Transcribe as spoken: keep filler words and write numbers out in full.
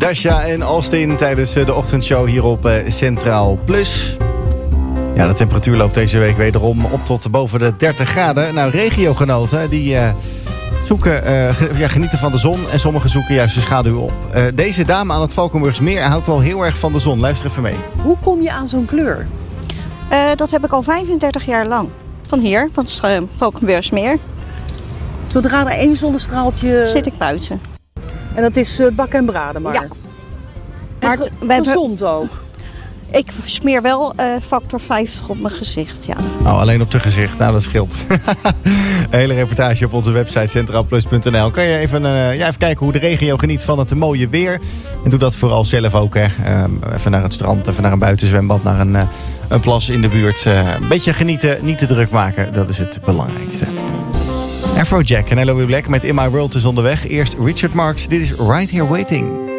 Dasha en Austin tijdens de ochtendshow hier op Centraal Plus. Ja, de temperatuur loopt deze week wederom op tot boven de dertig graden. Nou, regiogenoten die uh, zoeken, uh, ja, genieten van de zon en sommigen zoeken juist de schaduw op. Uh, deze dame aan het Valkenburgsmeer houdt wel heel erg van de zon. Luister even mee. Hoe kom je aan zo'n kleur? Uh, dat heb ik al vijfendertig jaar lang. Van hier, van het uh, Valkenburgsmeer. Zodra er één zonnestraaltje... Zit ik buiten. En dat is uh, bak en braden maar? Ja. Maar ge- gezond ook? Ik smeer wel uh, factor vijftig op mijn gezicht, ja. Oh, alleen op het gezicht. Nou, dat scheelt. Een hele reportage op onze website centraalplus punt n l. Kan je even, uh, ja, even kijken hoe de regio geniet van het mooie weer. En doe dat vooral zelf ook, hè. Um, even naar het strand, even naar een buitenzwembad, naar een, uh, een plas in de buurt. Uh, een beetje genieten, niet te druk maken. Dat is het belangrijkste. Afrojack en L O E Black met In My World is onderweg. Eerst Richard Marx, dit is Right Here Waiting.